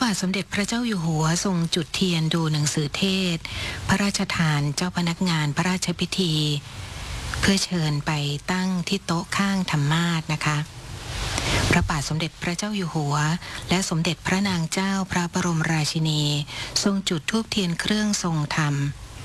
าทสมเด็จพระเจ้าอยู่หัวทรงจุดเทียนดูหนังสือเทศพระราชทานเจ้าพนักงานพระราชพิธีเพื่อเชิญไปตั้งที่โต๊ะข้างธรรมาสน์นะคะพระบาทสมเด็จพระเจ้าอยู่หัวและสมเด็จพระนางเจ้าพระบรมราชินีทรงจุดธูปเทียนเครื่องทรงธรรม